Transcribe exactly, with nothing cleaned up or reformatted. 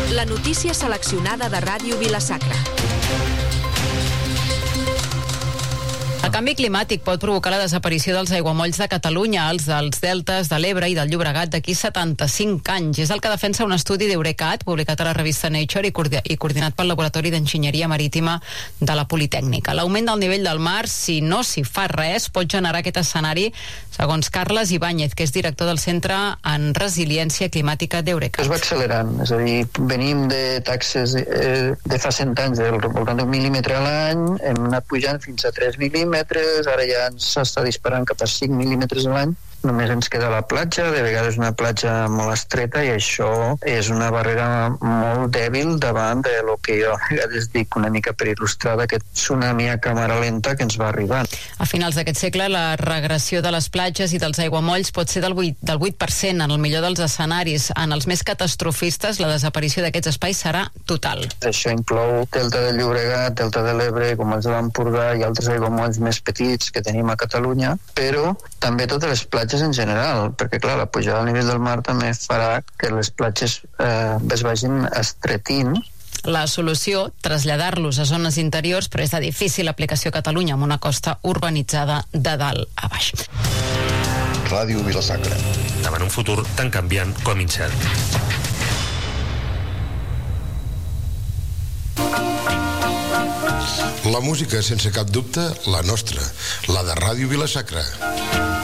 La notícia seleccionada de Ràdio Vila-sacra. El canvi climàtic pot provocar la desaparició dels aiguamolls de Catalunya, els dels deltes de l'Ebre i del Llobregat d'aquí setanta-cinc anys. És el que defensa un estudi d'Eurecat, publicat a la revista Nature i, coordi i coordinat pel Laboratori d'Enginyeria Marítima de la Politècnica. L'augment del nivell del mar, si no s'hi fa res, pot generar aquest escenari, segons Carles Ibáñez, que és director del Centre en Resiliència Climàtica d'Eurecat. Es va accelerant, és a dir, venim de taxes eh, de fa cent anys del voltant d'un mil·límetre a l'any, hem anat pujant fins a tres mil·límetres, ara ja s'està disparant cap a cinc mil·límetres a l'any. Només ens queda la platja, de vegades una platja molt estreta, i això és una barrera molt dèbil davant de lo que jo a vegades dic una mica per il·lustrar d'aquest tsunami a càmera lenta que ens va arribant. A finals d'aquest segle, la regressió de les platges i dels aiguamolls pot ser del vuit per cent en el millor dels escenaris. En els més catastrofistes, la desaparició d'aquests espais serà total. Això inclou Delta del Llobregat, Delta de l'Ebre, com els de l'Empordà i altres aiguamolls més petits que tenim a Catalunya, però també totes les platges en general, perquè clar, la pujada al nivell del mar també farà que les platges eh, es vagin estretint. La solució, traslladar-los a zones interiors, però és de difícil aplicació a Catalunya, amb una costa urbanitzada de dalt a baix. Ràdio Vila-sacra. Davant un futur tan canviant com incert. La música, sense cap dubte, la nostra, la de Ràdio Vila-sacra.